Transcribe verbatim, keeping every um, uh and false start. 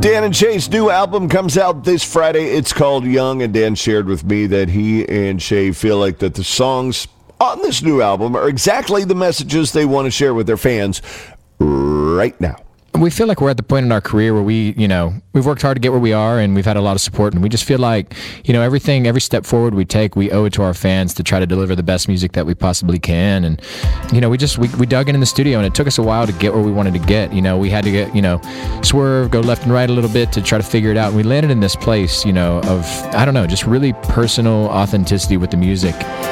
Dan and Shay's new album comes out this Friday. It's called Young, and Dan shared with me that he and Shay feel like that the songs on this new album are exactly the messages they want to share with their fans right now. We feel like we're at the point in our career where we, you know, we've worked hard to get where we are, and we've had a lot of support, and we just feel like, you know, everything, every step forward we take, we owe it to our fans to try to deliver the best music that we possibly can. And, you know, we just, we, we dug in in the studio, and it took us a while to get where we wanted to get. You know, we had to get, you know, swerve, go left and right a little bit to try to figure it out. And we landed in this place, you know, of, I don't know, just really personal authenticity with the music.